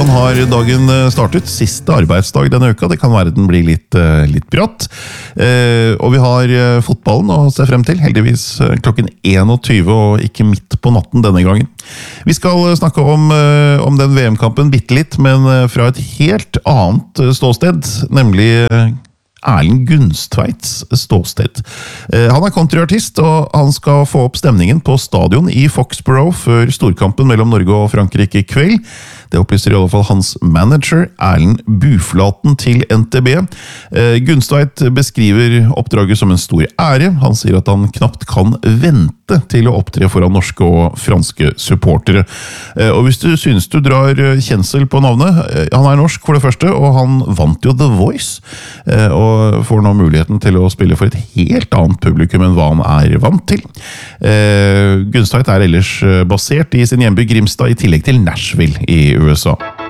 Hvordan har dagen startet? Siste arbeidsdag denne uka. Det kan være den blir litt bratt. Og vi har fotballen å se frem til. Heldigvis klokken 21 og ikke midt på natten denne gangen. Vi skal snakke om den VM-kampen bitte litt, men fra et helt annet ståsted, nemlig Erlend Gunstveits ståsted. Han er countryartist, og han skal få opp stemningen på stadion i Foxborough før storkampen mellom Norge og Frankrike i kveld. Det opplyser i alle fall hans manager, Erlend Buflaten til NTB. Gunstveit beskriver oppdraget som en stor ære. Han sier at han knapt kan vente til å opptre foran norske og franske supportere. Og hvis du synes du drar kjensel på navnet, han er norsk for det første, og han vant jo The Voice, og får nå muligheten til å spille for et helt annet publikum enn hva han er vant til. Gunstveit er ellers basert i sin hjemby Grimstad, i tillegg til Nashville i USA.